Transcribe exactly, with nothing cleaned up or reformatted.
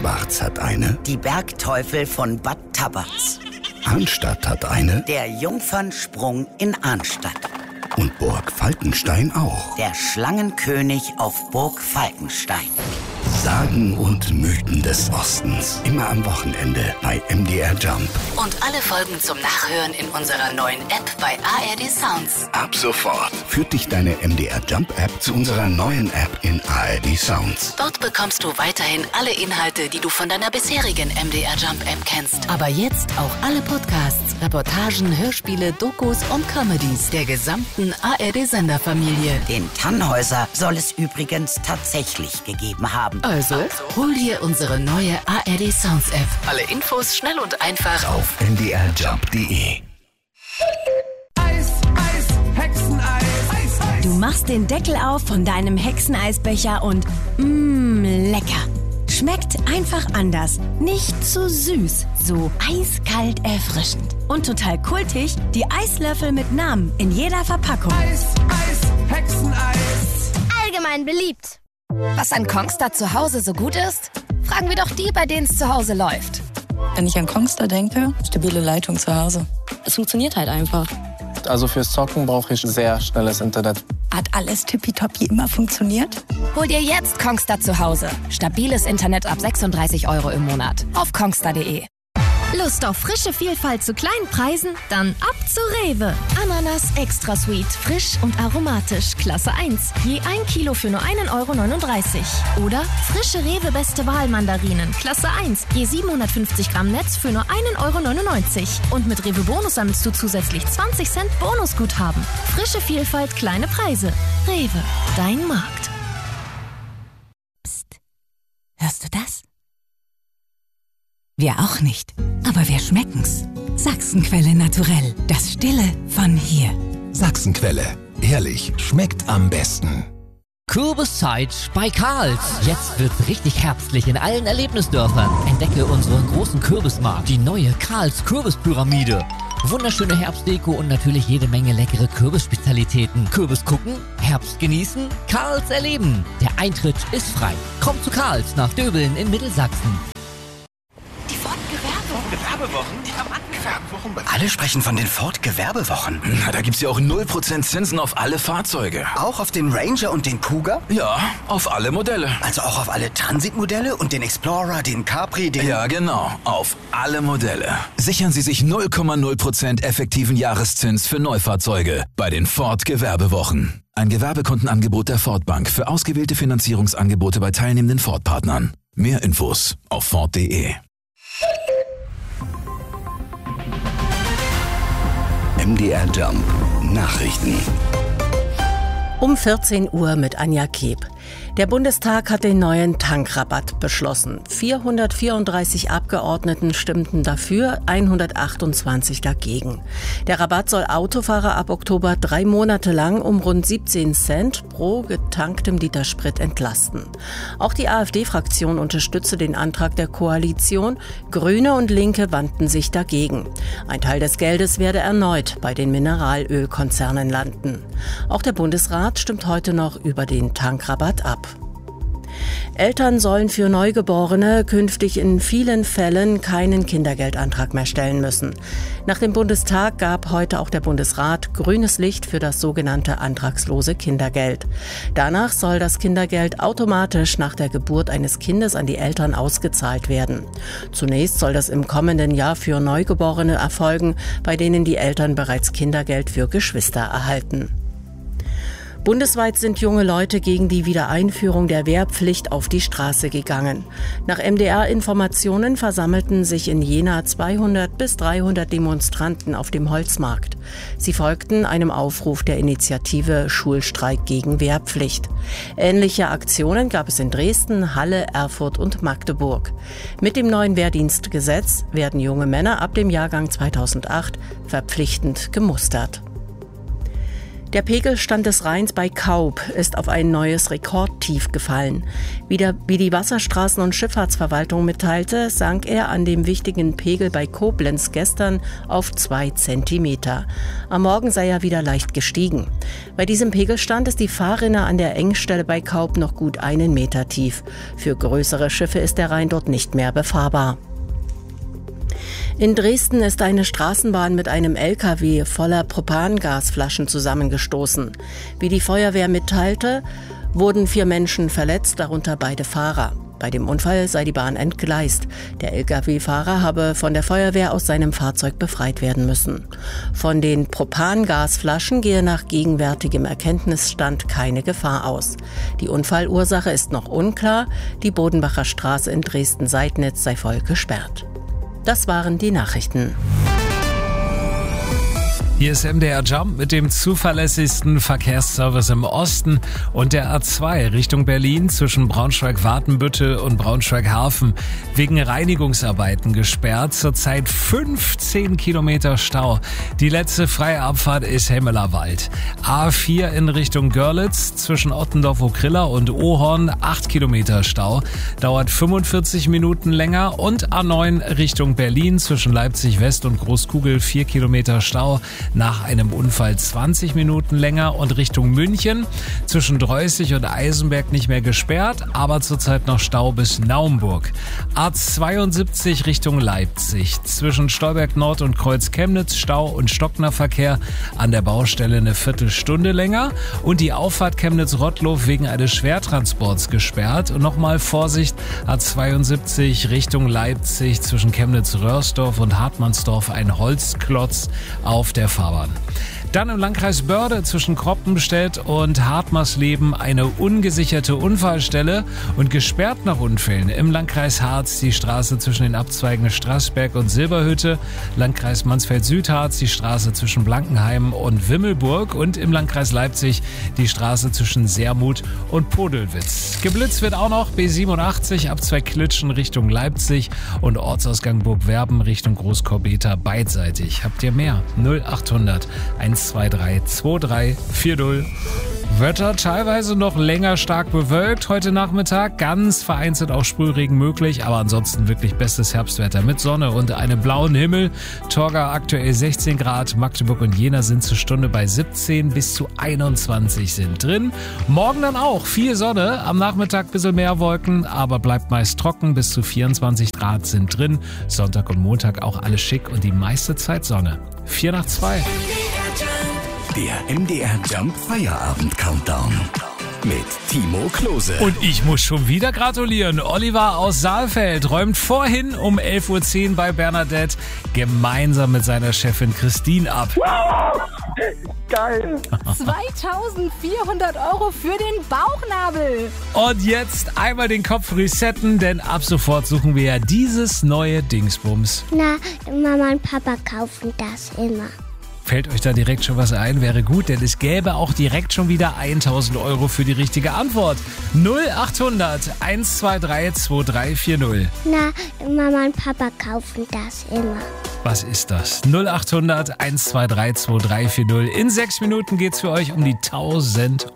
Herbarts hat eine. Die Bergteufel von Bad Tabatz. Arnstadt hat eine. Der Jungfernsprung in Arnstadt. Und Burg Falkenstein auch. Der Schlangenkönig auf Burg Falkenstein. Sagen und Mythen des Ostens. Immer am Wochenende bei M D R Jump. Und alle Folgen zum Nachhören in unserer neuen App bei A R D Sounds. Ab sofort führt dich deine M D R Jump App zu unserer neuen App in A R D Sounds. Dort bekommst du weiterhin alle Inhalte, die du von deiner bisherigen M D R Jump App kennst. Aber jetzt auch alle Podcasts, Reportagen, Hörspiele, Dokus und Comedies der gesamten A R D-Senderfamilie. Den Tannhäuser soll es übrigens tatsächlich gegeben haben. Also, hol dir unsere neue A R D Sounds App. Alle Infos schnell und einfach auf m d r jump punkt d e. Eis, Eis, Hexeneis. Eis, Eis. Du machst den Deckel auf von deinem Hexeneisbecher und mmm, lecker. Schmeckt einfach anders. Nicht zu süß, so eiskalt erfrischend. Und total kultig, die Eislöffel mit Namen in jeder Verpackung. Eis, Eis, Hexeneis. Allgemein beliebt. Was an Kongstar zu Hause so gut ist? Fragen wir doch die, bei denen es zu Hause läuft. Wenn ich an Kongstar denke, stabile Leitung zu Hause. Es funktioniert halt einfach. Also fürs Zocken brauche ich sehr schnelles Internet. Hat alles tippitoppi immer funktioniert? Hol dir jetzt Kongstar zu Hause. Stabiles Internet ab sechsunddreißig Euro im Monat. Auf kongstar punkt de. Lust auf frische Vielfalt zu kleinen Preisen? Dann ab zu Rewe. Ananas Extra Sweet, frisch und aromatisch, Klasse eins. Je ein Kilo für nur einen Euro neununddreißig. Oder frische Rewe Beste Wahl Mandarinen, Klasse eins. Je siebenhundertfünfzig Gramm Netz für nur einen Euro neunundneunzig. Und mit Rewe Bonus sammelst du zusätzlich zwanzig Cent Bonusguthaben. Frische Vielfalt, kleine Preise. Rewe, dein Markt. Psst. Hörst du das? Wir auch nicht. Aber wir schmecken's. Sachsenquelle naturell. Das Stille von hier. Sachsenquelle. Ehrlich, schmeckt am besten. Kürbiszeit bei Karls. Jetzt wird's richtig herbstlich in allen Erlebnisdörfern. Entdecke unseren großen Kürbismarkt, die neue Karls Kürbispyramide. Wunderschöne Herbstdeko und natürlich jede Menge leckere Kürbisspezialitäten. Kürbis gucken, Herbst genießen, Karls erleben. Der Eintritt ist frei. Komm zu Karls nach Döbeln in Mittelsachsen. Gewerbewochen? Die haben angefangen. Alle sprechen von den Ford-Gewerbewochen. Na, da gibt's ja auch null Prozent Zinsen auf alle Fahrzeuge. Auch auf den Ranger und den Kuga? Ja, auf alle Modelle. Also auch auf alle Transit-Modelle und den Explorer, den Capri, den... Ja, genau. Auf alle Modelle. Sichern Sie sich null Komma null Prozent effektiven Jahreszins für Neufahrzeuge bei den Ford-Gewerbewochen. Ein Gewerbekontenangebot der Ford Bank für ausgewählte Finanzierungsangebote bei teilnehmenden Ford-Partnern. Mehr Infos auf ford punkt de. M D R Jump Nachrichten. Um vierzehn Uhr mit Anja Keb. Der Bundestag hat den neuen Tankrabatt beschlossen. vierhundertvierunddreißig Abgeordneten stimmten dafür, hundertachtundzwanzig dagegen. Der Rabatt soll Autofahrer ab Oktober drei Monate lang um rund siebzehn Cent pro getanktem Liter Sprit entlasten. Auch die AfD-Fraktion unterstützte den Antrag der Koalition. Grüne und Linke wandten sich dagegen. Ein Teil des Geldes werde erneut bei den Mineralölkonzernen landen. Auch der Bundesrat stimmt heute noch über den Tankrabatt ab. Eltern sollen für Neugeborene künftig in vielen Fällen keinen Kindergeldantrag mehr stellen müssen. Nach dem Bundestag gab heute auch der Bundesrat grünes Licht für das sogenannte antragslose Kindergeld. Danach soll das Kindergeld automatisch nach der Geburt eines Kindes an die Eltern ausgezahlt werden. Zunächst soll das im kommenden Jahr für Neugeborene erfolgen, bei denen die Eltern bereits Kindergeld für Geschwister erhalten. Bundesweit sind junge Leute gegen die Wiedereinführung der Wehrpflicht auf die Straße gegangen. Nach M D R-Informationen versammelten sich in Jena zweihundert bis dreihundert Demonstranten auf dem Holzmarkt. Sie folgten einem Aufruf der Initiative Schulstreik gegen Wehrpflicht. Ähnliche Aktionen gab es in Dresden, Halle, Erfurt und Magdeburg. Mit dem neuen Wehrdienstgesetz werden junge Männer ab dem Jahrgang zweitausendacht verpflichtend gemustert. Der Pegelstand des Rheins bei Kaub ist auf ein neues Rekordtief gefallen. Wie, der, wie die Wasserstraßen- und Schifffahrtsverwaltung mitteilte, sank er an dem wichtigen Pegel bei Koblenz gestern auf zwei Zentimeter. Am Morgen sei er wieder leicht gestiegen. Bei diesem Pegelstand ist die Fahrrinne an der Engstelle bei Kaub noch gut einen Meter tief. Für größere Schiffe ist der Rhein dort nicht mehr befahrbar. In Dresden ist eine Straßenbahn mit einem L K W voller Propangasflaschen zusammengestoßen. Wie die Feuerwehr mitteilte, wurden vier Menschen verletzt, darunter beide Fahrer. Bei dem Unfall sei die Bahn entgleist. Der L K W-Fahrer habe von der Feuerwehr aus seinem Fahrzeug befreit werden müssen. Von den Propangasflaschen gehe nach gegenwärtigem Erkenntnisstand keine Gefahr aus. Die Unfallursache ist noch unklar. Die Bodenbacher Straße in Dresden-Seidnitz sei voll gesperrt. Das waren die Nachrichten. Hier ist M D R Jump mit dem zuverlässigsten Verkehrsservice im Osten und der A zwei Richtung Berlin zwischen Braunschweig-Watenbüttel und Braunschweig-Hafen wegen Reinigungsarbeiten gesperrt. Zurzeit fünfzehn Kilometer Stau. Die letzte freie Abfahrt ist Hemmelerwald. A vier in Richtung Görlitz zwischen Ottendorf-Okrilla und Ohorn acht Kilometer Stau. Dauert fünfundvierzig Minuten länger. Und A neun Richtung Berlin zwischen Leipzig-West und Großkugel vier Kilometer Stau. Nach einem Unfall zwanzig Minuten länger und Richtung München zwischen Dreußig und Eisenberg nicht mehr gesperrt, aber zurzeit noch Stau bis Naumburg. A zweiundsiebzig Richtung Leipzig zwischen Stolberg Nord und Kreuz Chemnitz Stau und Stocknerverkehr an der Baustelle eine Viertelstunde länger und die Auffahrt Chemnitz-Rottlow wegen eines Schwertransports gesperrt. Und nochmal Vorsicht, A zweiundsiebzig Richtung Leipzig zwischen Chemnitz-Röhrsdorf und Hartmannsdorf ein Holzklotz auf der Fahrbahn. Dann im Landkreis Börde zwischen Kroppenstedt und Hartmarsleben eine ungesicherte Unfallstelle und gesperrt nach Unfällen. Im Landkreis Harz die Straße zwischen den Abzweigen Straßberg und Silberhütte, Landkreis Mansfeld-Südharz die Straße zwischen Blankenheim und Wimmelburg und im Landkreis Leipzig die Straße zwischen Sermut und Podelwitz. Geblitzt wird auch noch B siebenundachtzig Abzweig Klitschen Richtung Leipzig und Ortsausgang Burgwerben Richtung Großkorbeta beidseitig. Habt ihr mehr? null achthundert eins zwei drei zwei drei vier null. Wetter teilweise noch länger stark bewölkt heute Nachmittag, ganz vereinzelt auch Sprühregen möglich, aber ansonsten wirklich bestes Herbstwetter mit Sonne und einem blauen Himmel. Torgau aktuell sechzehn Grad, Magdeburg und Jena sind zur Stunde bei siebzehn, bis zu einundzwanzig sind drin. Morgen dann auch viel Sonne, am Nachmittag ein bisschen mehr Wolken, aber bleibt meist trocken, bis zu vierundzwanzig Grad sind drin. Sonntag und Montag auch alles schick und die meiste Zeit Sonne. vier nach zwei. Der M D R Jump Feierabend Countdown mit Timo Klose. Und ich muss schon wieder gratulieren. Oliver aus Saalfeld räumt vorhin um elf Uhr zehn bei Bernadette gemeinsam mit seiner Chefin Christine ab. Wow! Geil! zweitausendvierhundert Euro für den Bauchnabel. Und jetzt einmal den Kopf resetten, denn ab sofort suchen wir ja dieses neue Dingsbums. Na, Mama und Papa kaufen das immer. Fällt euch da direkt schon was ein? Wäre gut, denn es gäbe auch direkt schon wieder tausend Euro für die richtige Antwort. null achthundert eins zwei drei zwei drei vier null. Na, Mama und Papa kaufen das immer. Was ist das? null achthundert eins zwei drei zwei drei vier null. In sechs Minuten geht's für euch um die tausend